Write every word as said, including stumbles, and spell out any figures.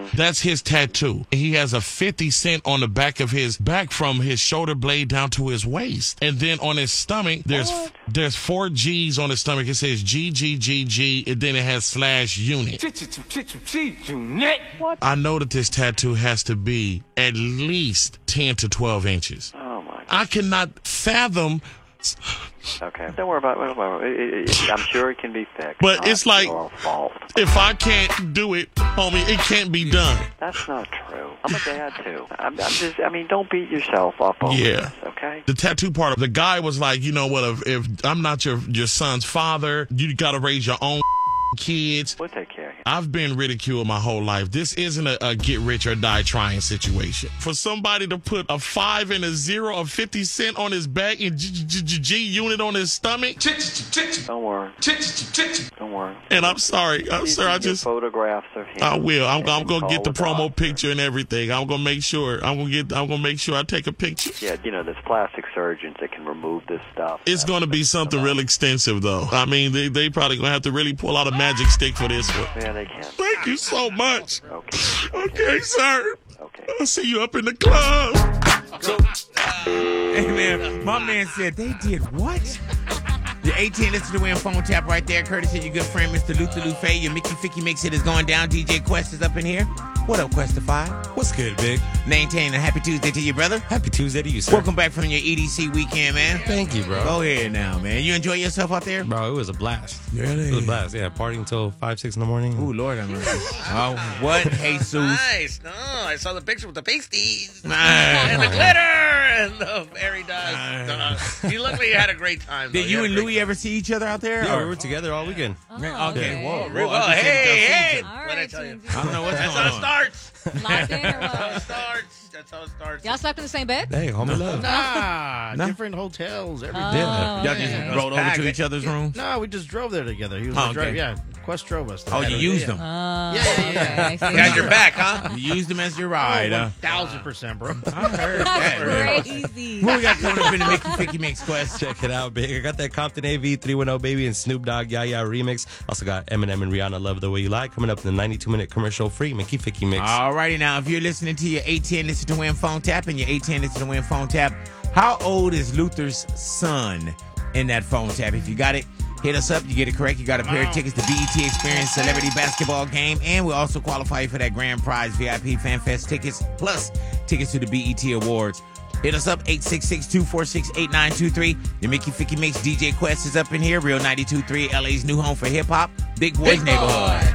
That's his tattoo. He has a fifty cent on the back of his back from his shoulder blade down to his waist. And then on his stomach, there's what? there's four G's on his stomach. It says G, G, G, G, and then it has slash unit. What? I know that this tattoo has to be at least ten to twelve inches. Oh, my God. I cannot fathom. Okay, don't worry about it. Don't worry about it. It, it, I'm sure it can be fixed. But not it's like, your fault. If I can't do it, homie, it can't be done. That's not true. I'm a dad, too. I'm, I'm just, I mean, don't beat yourself up over yeah. this, okay? The tattoo part of the guy was like, you know what, if, if I'm not your, your son's father, you got to raise your own kids. We'll take care of you. I've been ridiculed my whole life. This isn't a, a get rich or die trying situation. For somebody to put a five and a zero, a fifty cent on his back and G, G, G, G unit on his stomach. Don't worry. Don't worry. And I'm sorry. I'm sorry. I just photographs of him. I will. I'm, I'm gonna get the promo picture and everything. I'm gonna make sure. I'm gonna get. I'm gonna make sure I take a picture. Yeah, you know, there's plastic surgeons that can remove this stuff. It's That's gonna be something real extensive, though. I mean, they they probably gonna have to really pull out a magic stick for this one. Yeah, they can. Thank you so much. Okay. Okay, sir. Okay. I'll see you up in the club. So, hey, man, my man said they did what? The A T and Listen to Win phone tap right there, courtesy of your good friend, Mister Luther Lufe. Your Mickey Ficky Mix hit is going down. D J Quest is up in here. What up, Questify? What's good, Big? Maintain a happy Tuesday to you, brother. Happy Tuesday to you, sir. Welcome back from your E D C weekend, man. Thank you, bro. Go ahead now, man. You enjoy yourself out there? Bro, it was a blast. Really? It was a blast, yeah. Partying until five, six in the morning. Ooh, Lord have mercy. Oh, what, Jesus? Nice. No, I saw the picture with the pasties. Nice. And the glitter and the fairy dust. Uh, you look like you had a great time. Did though. you had and a great Louie ever see each other out there? Yeah, or? we were together all weekend. Oh, Okay, whoa. Very whoa, well. I just said Hey, hey. All What did I right, tell you? I don't know what's That's going how it on. starts. Locked in or That's how it what? starts. That's how it starts. Y'all slept in the same bed? Hey, homie love. Nah, No? different hotels every day. Oh, Yeah. Y'all okay. just rolled over packed. to each other's rooms? No, we just drove there together. He was Oh, the okay. driver. Yeah, Quest drove us. Oh, you Yeah, used yeah. them. Oh, Yeah, yeah, yeah. okay, I see. You had your back, huh? You used them as your ride. Oh, huh? one thousand percent, bro. I heard that, man. Crazy. Who we got coming up in the Mickey Ficky Mix, Quest? Check it out, Big. I got that Compton A V three one zero Baby and Snoop Dogg Ya Ya remix. Also got Eminem and Rihanna Love the Way You Lie coming up in the ninety-two minute commercial free Mickey Ficky Mix. Alrighty now, if you're listening to your A T and Listen to Win phone tap and your A T and Listen to Win phone tap, how old is Luther's son in that phone tap? If you got it, hit us up. You get it correct. You got a pair of tickets to B E T Experience Celebrity Basketball Game, and we'll also qualify you for that grand prize V I P Fan Fest tickets, plus tickets to the B E T Awards. Hit us up, eight six six, two four six, eight nine two three. Your Mickey Ficky Mix D J Quest is up in here. Real ninety-two point three, L A's new home for hip-hop. Big Boys Neighborhood.